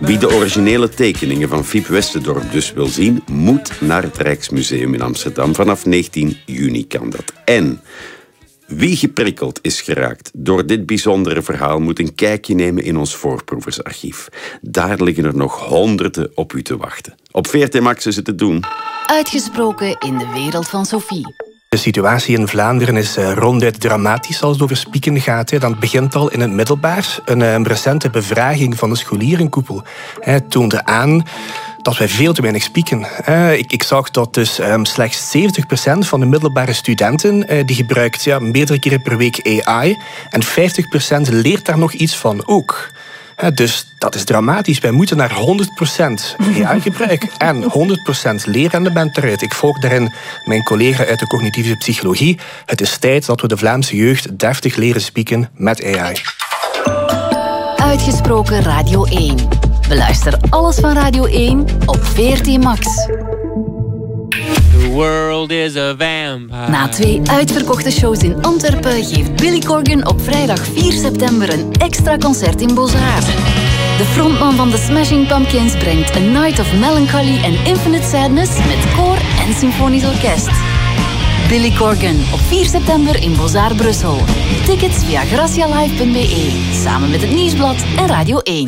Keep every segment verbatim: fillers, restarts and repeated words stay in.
Wie de originele tekeningen van Fiep Westendorp dus wil zien, moet naar het Rijksmuseum in Amsterdam. Vanaf negentien juni kan dat. En wie geprikkeld is geraakt door dit bijzondere verhaal moet een kijkje nemen in ons voorproeversarchief. Daar liggen er nog honderden op u te wachten. Op V R T Max is het te doen. Uitgesproken in de wereld van Sophie. De situatie in Vlaanderen is uh, ronduit dramatisch als het over spieken gaat. Hè. Dan begint al in het middelbaar. Een, een recente bevraging van de scholierenkoepel hè, toonde aan dat wij veel te weinig spieken. Uh, ik, ik zag dat dus um, slechts zeventig procent van de middelbare studenten uh, die gebruikt ja, meerdere keren per week A I en vijftig procent leert daar nog iets van ook. Uh, dus dat is dramatisch. Wij moeten naar honderd procent A I-gebruik en honderd procent lerendement eruit. Ik volg daarin mijn collega uit de cognitieve psychologie. Het is tijd dat we de Vlaamse jeugd deftig leren spieken met A I. Uitgesproken Radio één. Beluister alles van Radio één op V R T Max. The world is a vampire. Na twee uitverkochte shows in Antwerpen geeft Billy Corgan op vrijdag vier september een extra concert in Bozar. De frontman van de Smashing Pumpkins brengt A Night of Melancholy and Infinite Sadness met koor en symfonisch orkest. Billy Corgan op vier september in Bozar Brussel. Tickets via gracialive punt b e, samen met het Nieuwsblad en Radio één.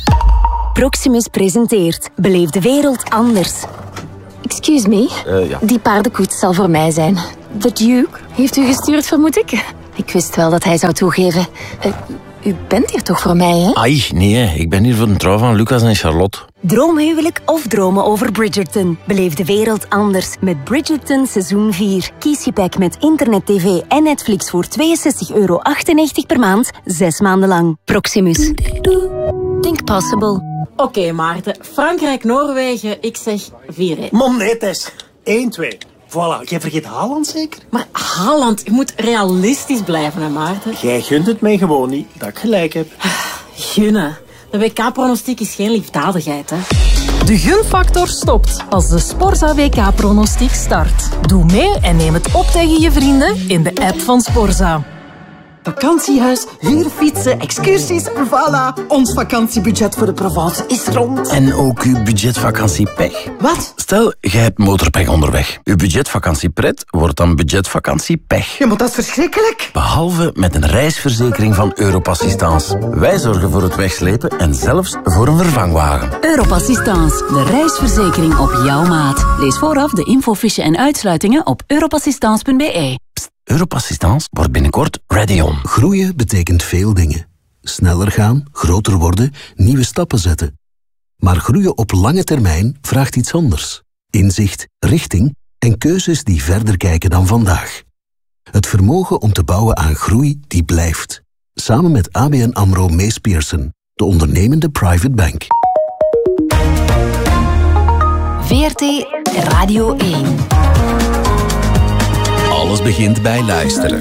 Proximus presenteert Beleef de wereld anders. Excuse me, Uh, ja. die paardenkoets zal voor mij zijn. The Duke heeft u gestuurd, vermoed ik? Ik wist wel dat hij zou toegeven. Uh, u bent hier toch voor mij, hè? Ai, nee, ik ben hier voor de trouw van Lucas en Charlotte. Droomhuwelijk of dromen over Bridgerton? Beleef de wereld anders met Bridgerton seizoen vier. Kies je pack met internet, tv en Netflix voor tweeënzestig euro achtennegentig per maand, zes maanden lang. Proximus. Think possible. Oké, okay, Maarten. Frankrijk-Noorwegen, ik zeg vier één. Man, nee, Tess. één twee. Voilà, jij vergeet Haaland zeker? Maar Haaland, je moet realistisch blijven, hè, Maarten? Jij gunt het mij gewoon niet, dat ik gelijk heb. Gunnen. De W K-pronostiek is geen liefdadigheid, hè. De gunfactor stopt als de Sporza W K-pronostiek start. Doe mee en neem het op tegen je vrienden in de app van Sporza. Vakantiehuis, huurfietsen, excursies, voilà. Ons vakantiebudget voor de Provence is rond. En ook uw budgetvakantiepech. Wat? Stel, jij hebt motorpech onderweg. Uw budgetvakantiepret wordt dan budgetvakantiepech. Ja, maar dat is verschrikkelijk. Behalve met een reisverzekering van Europassistance. Wij zorgen voor het wegslepen en zelfs voor een vervangwagen. Europassistance, de reisverzekering op jouw maat. Lees vooraf de infofiche en uitsluitingen op europassistance punt b e. Europassistance wordt binnenkort ready on. Groeien betekent veel dingen. Sneller gaan, groter worden, nieuwe stappen zetten. Maar groeien op lange termijn vraagt iets anders. Inzicht, richting en keuzes die verder kijken dan vandaag. Het vermogen om te bouwen aan groei die blijft. Samen met A B N AMRO Mees Pierson, de ondernemende private bank. V R T Radio één. Alles begint bij luisteren.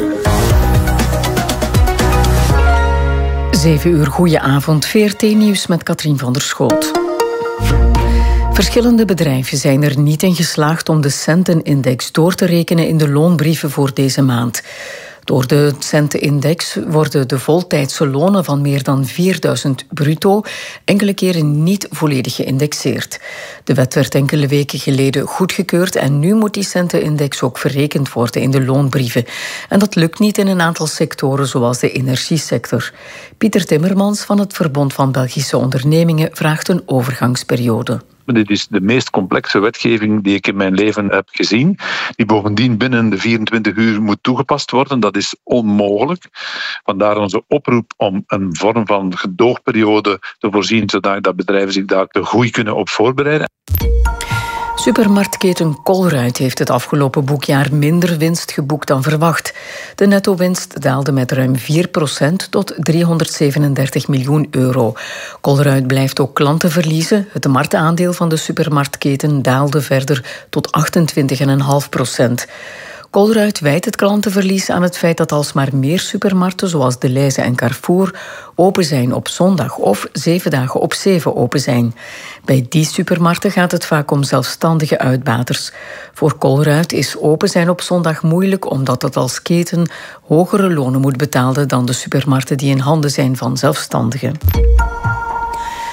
zeven uur, goeie avond. V R T-nieuws met Katrien van der Schoot. Verschillende bedrijven zijn er niet in geslaagd om de centenindex door te rekenen in de loonbrieven voor deze maand. Door de centenindex worden de voltijdse lonen van meer dan vierduizend bruto enkele keren niet volledig geïndexeerd. De wet werd enkele weken geleden goedgekeurd en nu moet die centenindex ook verrekend worden in de loonbrieven. En dat lukt niet in een aantal sectoren zoals de energiesector. Pieter Timmermans van het Verbond van Belgische Ondernemingen vraagt een overgangsperiode. Dit is de meest complexe wetgeving die ik in mijn leven heb gezien, die bovendien binnen de vierentwintig uur moet toegepast worden. Dat is onmogelijk. Vandaar onze oproep om een vorm van gedoogperiode te voorzien, zodat bedrijven zich daar te goed kunnen op voorbereiden. Supermarktketen Colruyt heeft het afgelopen boekjaar minder winst geboekt dan verwacht. De netto-winst daalde met ruim vier procent tot driehonderdzevenendertig miljoen euro. Colruyt blijft ook klanten verliezen. Het marktaandeel van de supermarktketen daalde verder tot achtentwintig komma vijf procent. Colruyt wijt het klantenverlies aan het feit dat alsmaar meer supermarkten zoals Delhaize en Carrefour open zijn op zondag of zeven dagen op zeven open zijn. Bij die supermarkten gaat het vaak om zelfstandige uitbaters. Voor Colruyt is open zijn op zondag moeilijk omdat het als keten hogere lonen moet betalen dan de supermarkten die in handen zijn van zelfstandigen.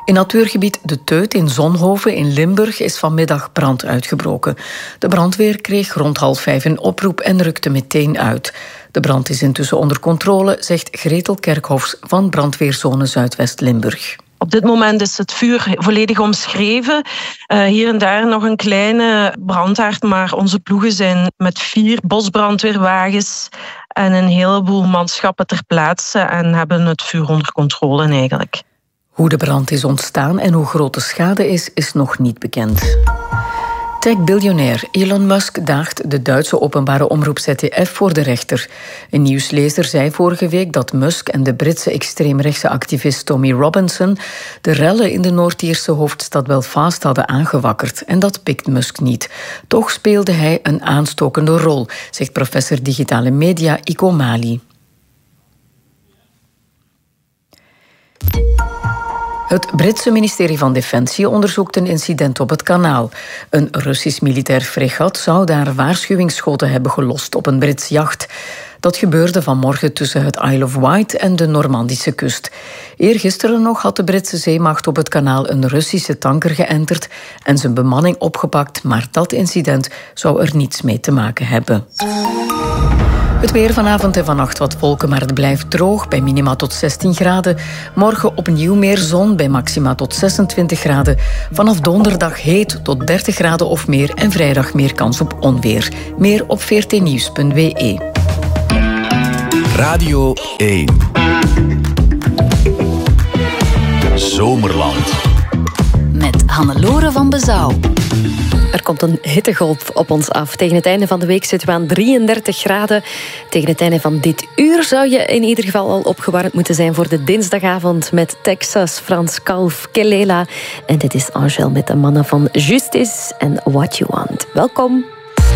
In natuurgebied De Teut in Zonhoven in Limburg is vanmiddag brand uitgebroken. De brandweer kreeg rond half vijf een oproep en rukte meteen uit. De brand is intussen onder controle, zegt Gretel Kerkhofs van brandweerzone Zuidwest-Limburg. Op dit moment is het vuur volledig omschreven. Uh, hier en daar nog een kleine brandhaard, maar onze ploegen zijn met vier bosbrandweerwagens en een heleboel manschappen ter plaatse en hebben het vuur onder controle eigenlijk. Hoe de brand is ontstaan en hoe groot de schade is, is nog niet bekend. Tech-biljonair Elon Musk daagt de Duitse openbare omroep Z D F voor de rechter. Een nieuwslezer zei vorige week dat Musk en de Britse extreemrechtse activist Tommy Robinson de rellen in de Noord-Ierse hoofdstad Belfast hadden aangewakkerd. En dat pikt Musk niet. Toch speelde hij een aanstokende rol, zegt professor digitale media Iko Mali. Het Britse ministerie van Defensie onderzoekt een incident op het kanaal. Een Russisch militair fregat zou daar waarschuwingsschoten hebben gelost op een Brits jacht. Dat gebeurde vanmorgen tussen het Isle of Wight en de Normandische kust. Eergisteren nog had de Britse zeemacht op het kanaal een Russische tanker geënterd en zijn bemanning opgepakt, maar dat incident zou er niets mee te maken hebben. Het weer vanavond en vannacht wat wolken, maar het blijft droog bij minima tot zestien graden. Morgen opnieuw meer zon bij maxima tot zesentwintig graden. Vanaf donderdag heet tot dertig graden of meer en vrijdag meer kans op onweer. Meer op v r t nieuws punt b e. Radio één. Zomerland. Met Hannelore van Bezouw. Er komt een hittegolf op ons af. Tegen het einde van de week zitten we aan drieëndertig graden. Tegen het einde van dit uur zou je in ieder geval al opgewarmd moeten zijn voor de dinsdagavond met Texas, Frans Kalf, Kelela. En dit is Angèle met de mannen van Justice en What You Want. Welkom.